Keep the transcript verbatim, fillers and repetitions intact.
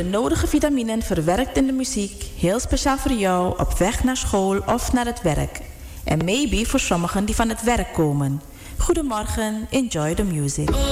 de nodige vitaminen verwerkt in de muziek, heel speciaal voor jou op weg naar school of naar het werk. En maybe voor sommigen die van het werk komen. Goedemorgen, enjoy the music.